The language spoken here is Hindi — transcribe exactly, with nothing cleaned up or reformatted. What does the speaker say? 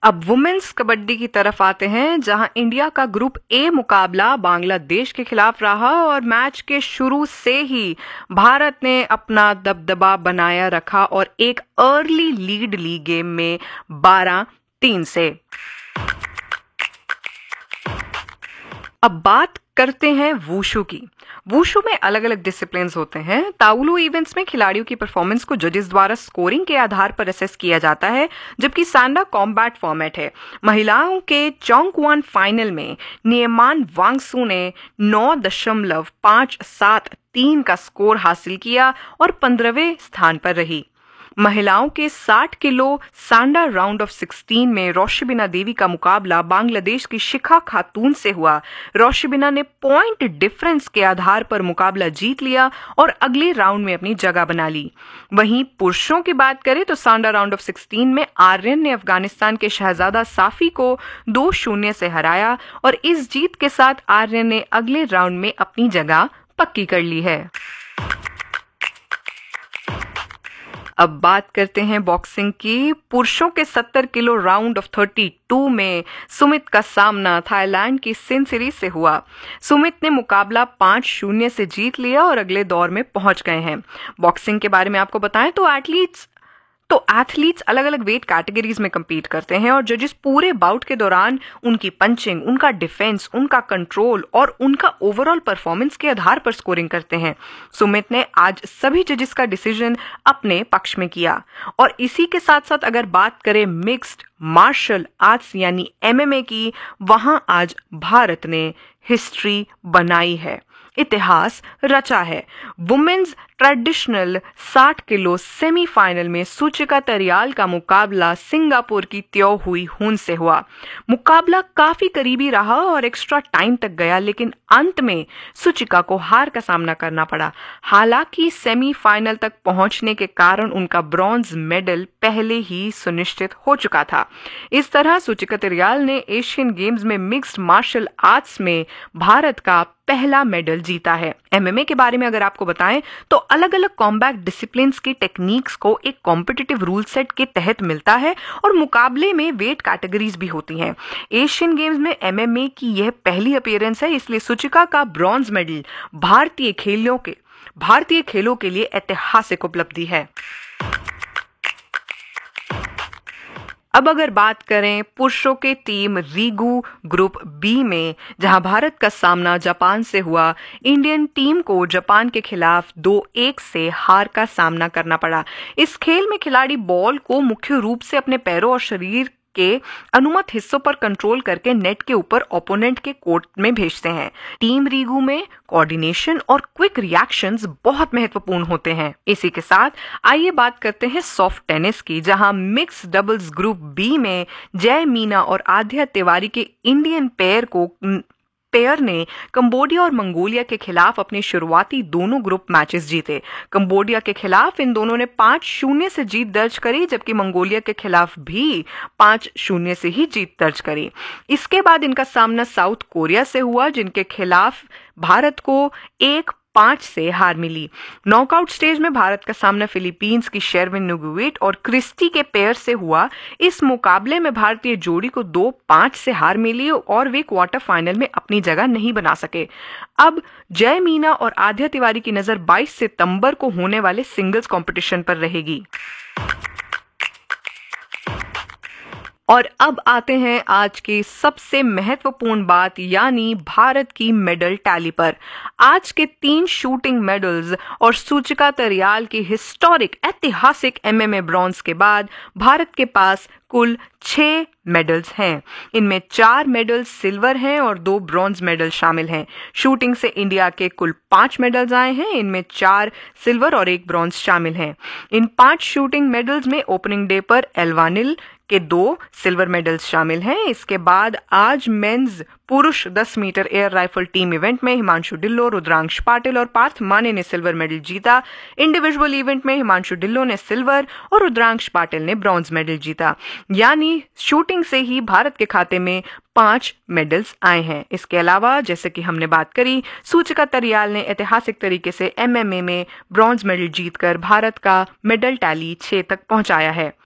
अब वुमेन्स कबड्डी की तरफ आते हैं, जहां इंडिया का ग्रुप ए मुकाबला बांग्लादेश के खिलाफ रहा और मैच के शुरू से ही भारत ने अपना दबदबा बनाया रखा और एक अर्ली लीड ली गेम में बारह तीन से। अब बात करते हैं वुशु की। वुशु में अलग अलग डिसिप्लिन्स होते हैं। ताओलू इवेंट्स में खिलाड़ियों की परफॉर्मेंस को जजेस द्वारा स्कोरिंग के आधार पर असेस किया जाता है, जबकि सांडा कॉम्बैट फॉर्मेट है। महिलाओं के चोंगक्वान फाइनल में नियमान वांगसू ने नौ दशमलव पांच सात तीन का स्कोर हासिल किया और पंद्रहवें स्थान पर रही। महिलाओं के साठ किलो सांडा राउंड ऑफ सोलह में रोशिबिना देवी का मुकाबला बांग्लादेश की शिखा खातून से हुआ। रोशिबिना ने पॉइंट डिफरेंस के आधार पर मुकाबला जीत लिया और अगले राउंड में अपनी जगह बना ली। वहीं पुरुषों की बात करें तो सांडा राउंड ऑफ सोलह में आर्यन ने अफगानिस्तान के शहजादा साफी को दो शून्य से हराया और इस जीत के साथ आर्यन ने अगले राउंड में अपनी जगह पक्की कर ली है। अब बात करते हैं बॉक्सिंग की। पुरुषों के सत्तर किलो राउंड ऑफ बत्तीस में सुमित का सामना थाईलैंड की सिनसिरी से हुआ। सुमित ने मुकाबला पांच शून्य से जीत लिया और अगले दौर में पहुंच गए हैं। बॉक्सिंग के बारे में आपको बताएं तो एथलीट्स तो एथलीट्स अलग अलग वेट कैटेगरीज में compete करते हैं और जजेस पूरे बाउट के दौरान उनकी पंचिंग, उनका डिफेंस, उनका कंट्रोल और उनका ओवरऑल परफॉर्मेंस के आधार पर स्कोरिंग करते हैं। सुमित ने आज सभी जजेस का डिसीजन अपने पक्ष में किया। और इसी के साथ साथ अगर बात करें मिक्स्ड मार्शल आर्ट्स यानी एमएमए की, वहां आज भारत ने हिस्ट्री बनाई है, इतिहास रचा है। वुमेन्स ट्रेडिशनल साठ किलो सेमीफाइनल में सुचिका तरियाल का मुकाबला सिंगापुर की त्यो हुई हुन से हुआ। मुकाबला काफी करीबी रहा और एक्स्ट्रा टाइम तक गया, लेकिन अंत में सुचिका को हार का सामना करना पड़ा। हालांकि सेमीफाइनल तक पहुंचने के कारण उनका ब्रॉन्ज मेडल पहले ही सुनिश्चित हो चुका था। इस तरह सुचिका तरियाल ने एशियन गेम्स में मिक्स्ड मार्शल आर्ट्स में भारत का पहला मेडल जीता है। एमएमए के बारे में अगर आपको बताएं तो अलग अलग कॉम्बैट डिसिप्लिन्स की टेक्निक्स को एक कॉम्पिटिटिव रूल सेट के तहत मिलता है और मुकाबले में वेट कैटेगरीज भी होती हैं। एशियन गेम्स में एमएमए की यह पहली अपीयरेंस है, इसलिए सुचिका का ब्रॉन्ज मेडल भारतीय खेलों के भारतीय खेलों के लिए ऐतिहासिक उपलब्धि है। अब अगर बात करें पुरुषों के टीम रीगू ग्रुप बी में, जहां भारत का सामना जापान से हुआ, इंडियन टीम को जापान के खिलाफ दो एक से हार का सामना करना पड़ा। इस खेल में खिलाड़ी बॉल को मुख्य रूप से अपने पैरों और शरीर के अनुमत हिस्सों पर कंट्रोल करके नेट के ऊपर ओपोनेंट के कोर्ट में भेजते हैं। टीम रीगू में कोऑर्डिनेशन और क्विक रिएक्शंस बहुत महत्वपूर्ण होते हैं। इसी के साथ आइए बात करते हैं सॉफ्ट टेनिस की, जहां मिक्स डबल्स ग्रुप बी में जय मीना और आध्या तिवारी के इंडियन पेयर को पेयर ने कंबोडिया और मंगोलिया के खिलाफ अपने शुरुआती दोनों ग्रुप मैचेस जीते। कंबोडिया के खिलाफ इन दोनों ने पांच शून्य से जीत दर्ज करी, जबकि मंगोलिया के खिलाफ भी पांच शून्य से ही जीत दर्ज करी। इसके बाद इनका सामना साउथ कोरिया से हुआ, जिनके खिलाफ भारत को एक पांच से हार मिली। नॉकआउट स्टेज में भारत का सामना फिलीपींस की शेरविन नुगुएट और क्रिस्टी के पेयर से हुआ। इस मुकाबले में भारतीय जोड़ी को दो पांच से हार मिली और वे क्वार्टर फाइनल में अपनी जगह नहीं बना सके। अब जय मीना और आध्या तिवारी की नजर बाईस सितंबर को होने वाले सिंगल्स कंपटीशन पर रहेगी। और अब आते हैं आज की सबसे महत्वपूर्ण बात, यानी भारत की मेडल टैली पर। आज के तीन शूटिंग मेडल्स और सुचिका तरियाल की हिस्टोरिक ऐतिहासिक एमएमए ब्रॉन्ज के बाद भारत के पास कुल छह मेडल्स हैं। इनमें चार मेडल्स सिल्वर हैं और दो ब्रॉन्ज मेडल शामिल हैं। शूटिंग से इंडिया के कुल पांच मेडल्स आए हैं, इनमें चार सिल्वर और एक ब्रॉन्ज शामिल हैं। इन पांच शूटिंग मेडल्स में ओपनिंग डे पर एलवानिल के दो सिल्वर मेडल्स शामिल हैं। इसके बाद आज मेंस पुरुष दस metre air rifle team event में हिमांशु ढिल्लो, रुद्रांश पाटिल और पार्थ माने ने सिल्वर मेडल जीता। इंडिविजुअल इवेंट में हिमांशु ढिल्लो ने सिल्वर और रुद्रांश पाटिल ने ब्रॉन्ज मेडल जीता। यानी शूटिंग से ही भारत के खाते में पांच मेडल्स आए हैं। इसके अलावा जैसे कि हमने बात करी, सुचिका तरियाल ने ऐतिहासिक तरीके से एमएमए में ब्रॉन्ज मेडल जीतकर भारत का मेडल टैली छह तक पहुंचाया है।